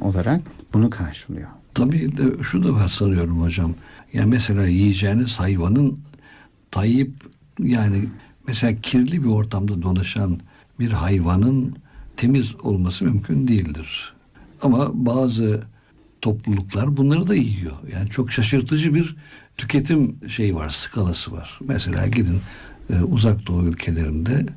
olarak bunu karşılıyor. Tabii de şu da var sanıyorum hocam. Yani mesela yiyeceğiniz hayvanın tayyip, yani mesela kirli bir ortamda dolaşan bir hayvanın temiz olması mümkün değildir. Ama bazı topluluklar bunları da yiyor. Yani çok şaşırtıcı bir tüketim şeyi var, skalası var. Mesela gidin uzak doğu ülkelerinde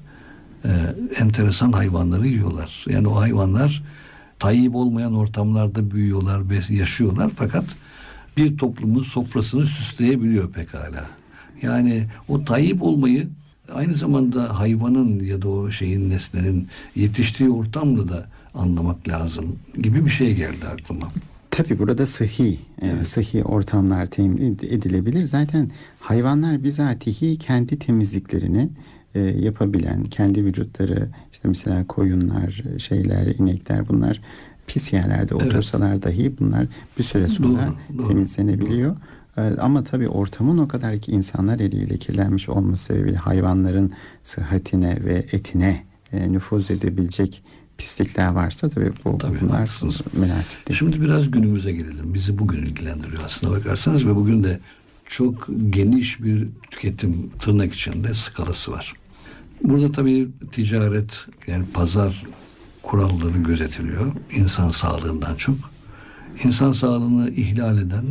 enteresan hayvanları yiyorlar. Yani o hayvanlar tayyip olmayan ortamlarda büyüyorlar, yaşıyorlar, fakat bir toplumun sofrasını süsleyebiliyor pekala. Yani o tayyip olmayı aynı zamanda hayvanın ya da o şeyin, nesnenin yetiştiği ortamla da anlamak lazım gibi bir şey geldi aklıma. Tabii burada sıhhi ortamlar temin edilebilir. Zaten hayvanlar bizatihi kendi temizliklerini yapabilen, kendi vücutları, işte mesela koyunlar, inekler, bunlar pis yerlerde otursalar dahi bunlar bir süre sonra temizlenebiliyor. Ama tabii ortamın o kadar ki insanlar eliyle kirlenmiş olması sebebiyle hayvanların sıhhatine ve etine nüfuz edebilecek pislikler varsa tabii bunlar münasip değil. Şimdi biraz günümüze gelelim. Bizi bugün ilgilendiriyor aslına bakarsanız ve bugün de çok geniş bir tüketim, tırnak içinde, skalası var. Burada tabii ticaret, yani pazar kuralları gözetiliyor. İnsan sağlığından çok. İnsan sağlığını ihlal eden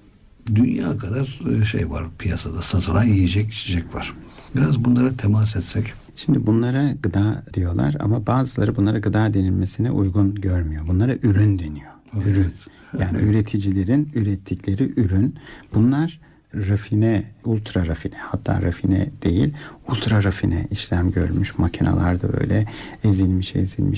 dünya kadar şey var, piyasada satılan yiyecek, içecek var. Biraz bunlara temas etsek. Şimdi bunlara gıda diyorlar ama bazıları bunlara gıda denilmesine uygun görmüyor. Bunlara ürün deniyor. Evet. Ürün. Yani üreticilerin ürettikleri ürün. Bunlar rafine, ultra rafine, hatta rafine değil, ultra rafine işlem görmüş makinelerde böyle ezilmiş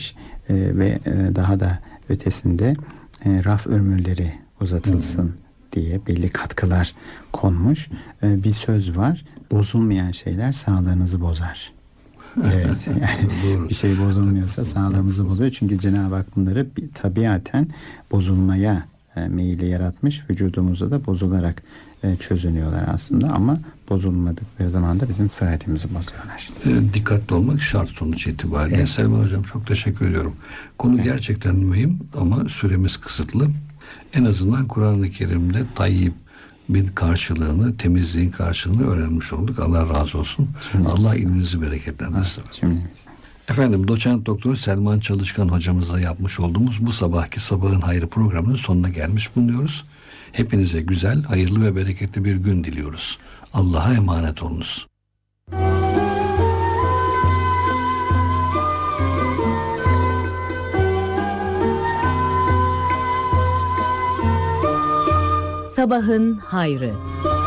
ve daha da ötesinde raf ömürleri uzatılsın diye belli katkılar konmuş. Bir söz var. Bozulmayan şeyler sağlığınızı bozar. Evet, yani bir şey bozulmuyorsa sağlığımızı bozuyor. Çünkü Cenab-ı Hak bunları tabiaten bozulmaya meyili yaratmış. Vücudumuzda da bozularak çözünüyorlar aslında, ama bozulmadıkları zaman da bizim sıhhatimizi bozuyorlar. Dikkatli olmak şart sonuç itibariyle. Evet. Selman Hocam, çok teşekkür ediyorum. Konu gerçekten mühim ama süremiz kısıtlı. En azından Kur'an-ı Kerim'de tayyip bir karşılığını, temizliğin karşılığını öğrenmiş olduk. Allah razı olsun. Allah ilminizi bereketlendirsin. Efendim, doçent doktor Selman Çalışkan hocamızla yapmış olduğumuz bu sabahki Sabahın Hayrı programının sonuna gelmiş bulunuyoruz. Hepinize güzel, hayırlı ve bereketli bir gün diliyoruz. Allah'a emanet olunuz. Sabahın Hayrı.